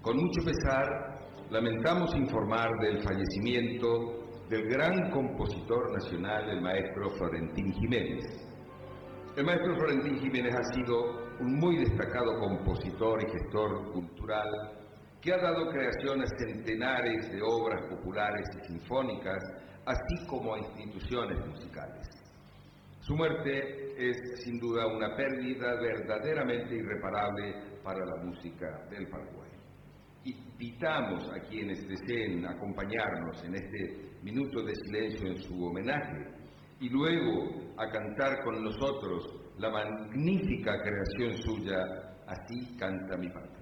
Con mucho pesar, lamentamos informar del fallecimiento del gran compositor nacional, el maestro Florentín Jiménez. El maestro Florentín Jiménez ha sido un muy destacado compositor y gestor cultural que ha dado creación a centenares de obras populares y sinfónicas, así como a instituciones musicales. Su muerte es sin duda una pérdida verdaderamente irreparable para la música del Paraguay. Invitamos a quienes deseen acompañarnos en este minuto de silencio en su homenaje y luego a cantar con nosotros la magnífica creación suya, Así canta mi patria.